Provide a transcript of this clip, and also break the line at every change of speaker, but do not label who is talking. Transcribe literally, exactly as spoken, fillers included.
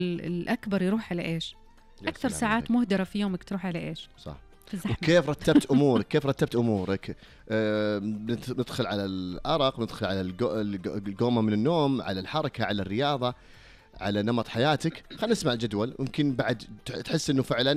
الأكبر يروح على إيش؟
يا
أكثر
سلام
ساعات
عليك.
مهدرة في يومك تروح على إيش؟
صح.
في الزحمة.
وكيف رتبت امورك؟ كيف رتبت امورك؟ آه، بنت- ندخل على الارق، ندخل على الجو- الجو- القومه من النوم، على الحركه، على الرياضه، على نمط حياتك. خلينا نسمع الجدول، ويمكن بعد تحس انه فعلا